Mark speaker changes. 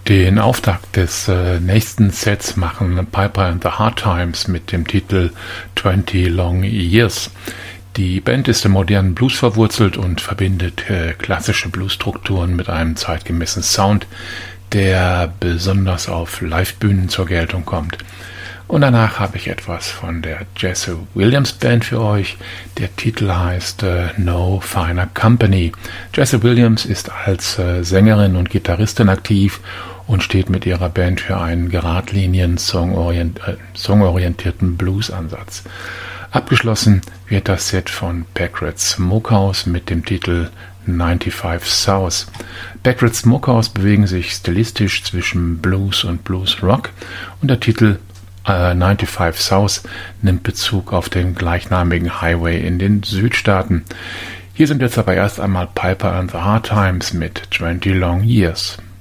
Speaker 1: Den Auftakt des nächsten Sets machen Piper and the Hard Times mit dem Titel 20 Long Years. Die Band ist im modernen Blues verwurzelt und verbindet klassische Bluesstrukturen mit einem zeitgemäßen Sound, der besonders auf Livebühnen zur Geltung kommt. Und danach habe ich etwas von der Jesse Williams Band für euch. Der Titel heißt No Finer Company. Jesse Williams ist als Sängerin und Gitarristin aktiv und steht mit ihrer Band für einen geradlinigen, songorientierten Blues-Ansatz. Abgeschlossen wird das Set von Backward Smokehouse mit dem Titel 95 South. Backward Smokehouse bewegen sich stilistisch zwischen Blues und Blues Rock und der Titel 95 South nimmt Bezug auf den gleichnamigen Highway in den Südstaaten. Hier sind jetzt aber erst einmal Piper and the Hard Times mit 20 Long Years.